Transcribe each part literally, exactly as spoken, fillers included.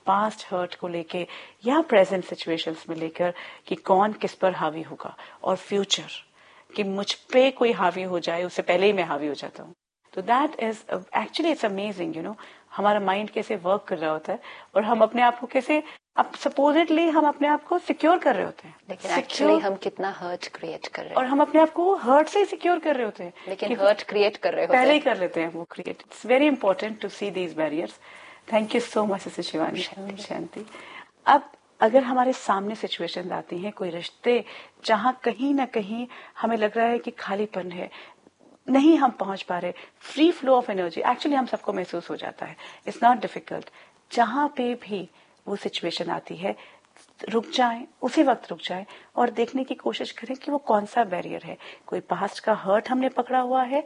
Past hurt को लेके या प्रेजेंट सिचुएशंस में लेकर कि कौन किस पर हावी होगा, और फ्यूचर कि मुझ पे कोई हावी हो जाए उससे पहले ही मैं हावी हो जाता हूँ। तो that is actually it's amazing, you know, हमारा माइंड कैसे वर्क कर रहा होता है और हम अपने आप को कैसे, अब सपोजिटली हम अपने आप को सिक्योर कर रहे होते हैं, लेकिन एक्चुअली हम कितना हर्ट क्रिएट कर रहे हैं, और हम अपने आप को हर्ट से सिक्योर कर रहे होते हैं, लेकिन हर्ट क्रिएट कर रहे होते हैं, पहले ही कर लेते हैं वो create. It's very important to see these barriers. Thank you so much sister Shivani. शांति। अब अगर हमारे सामने सिचुएशन आती हैं, कोई रिश्ते जहां कहीं ना कहीं हमें लग रहा है कि खालीपन है, नहीं हम पहुंच पा रहे, free flow of energy actually हम सबको महसूस हो जाता है, इट्स नॉट डिफिकल्ट। जहां पे भी वो सिचुएशन आती है, रुक जाएं, उसी वक्त रुक जाएं और देखने की कोशिश करें कि वो कौन सा बैरियर है। कोई पास्ट का हर्ट हमने पकड़ा हुआ है,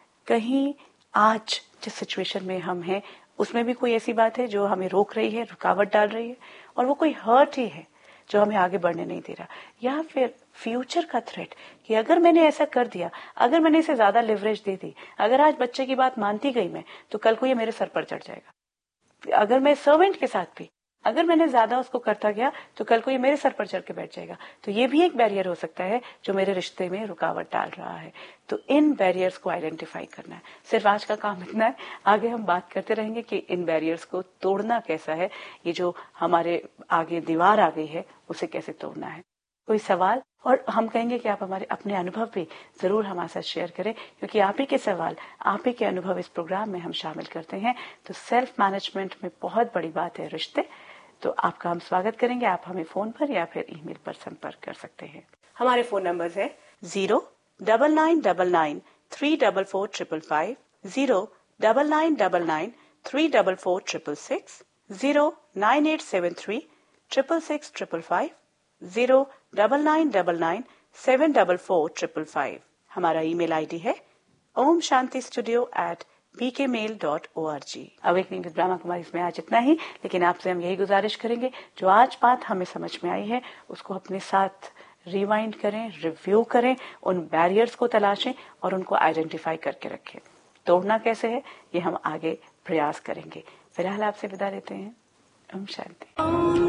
कहीं आज जिस सिचुएशन में हम हैं उसमें भी कोई ऐसी बात है जो हमें रोक रही है, रुकावट डाल रही है, और वो कोई हर्ट ही है जो हमें आगे बढ़ने नहीं दे रहा, या फिर फ्यूचर का थ्रेट कि अगर मैंने ऐसा कर दिया, अगर मैंने इसे ज्यादा लिवरेज दे दी, अगर आज बच्चे की बात मानती गई मैं, तो कल को ये मेरे सर पर चढ़ जाएगा। अगर मैं सर्वेंट के साथ भी अगर मैंने ज्यादा उसको करता गया, तो कल को ये मेरे सर पर चढ़ के बैठ जाएगा। तो ये भी एक बैरियर हो सकता है जो मेरे रिश्ते में रुकावट डाल रहा है। तो इन बैरियर्स को आइडेंटिफाई करना है। सिर्फ आज का काम इतना है, आगे हम बात करते रहेंगे कि इन बैरियर्स को तोड़ना कैसा है, ये जो हमारे आगे दीवार आ गई है उसे कैसे तोड़ना है। कोई सवाल, और हम कहेंगे कि आप हमारे अपने अनुभव भी जरूर हमारे साथ शेयर करें, क्योंकि आप ही के सवाल, आप ही के अनुभव इस प्रोग्राम में हम शामिल करते हैं। तो सेल्फ मैनेजमेंट में बहुत बड़ी बात है रिश्ते। तो आपका हम स्वागत करेंगे। आप हमें फोन पर या फिर ईमेल पर संपर्क कर सकते हैं। हमारे फोन नंबर है zero double nine double nine three double four triple five, zero double nine double nine three double four triple six, zero nine eight seven three triple six triple five, zero double nine double nine seven double four triple five. हमारा email ID है Om Shanti studio eight B के mail dot O R G. Awakening with Brahma Kumari में आज इतना ही, लेकिन आपसे हम यही गुजारिश करेंगे, जो आज बात हमें समझ में आई है उसको अपने साथ रिवाइंड करें, रिव्यू करें, उन बैरियर्स को तलाशें और उनको आइडेंटिफाई करके रखें। तोड़ना कैसे है ये हम आगे प्रयास करेंगे। फिलहाल आपसे विदा लेते हैं। ओम शांति।